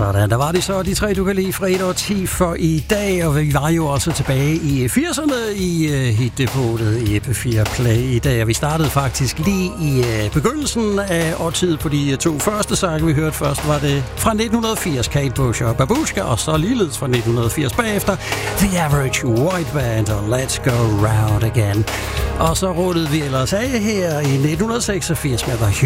Sådan, der var det så, de tre, du kan lide fra et år 10 for i dag, og vi var jo også tilbage i 80'erne i hitdepotet i P4 Play i dag, og vi startede faktisk lige i begyndelsen af årtiet på de to første sange, vi hørte først, var det fra 1980, Kate Bush og Babushka, og så ligeledes fra 1980 bagefter, The Average White Band og Let's Go Round Again. Og så rullede vi ellers af her i 1986 med The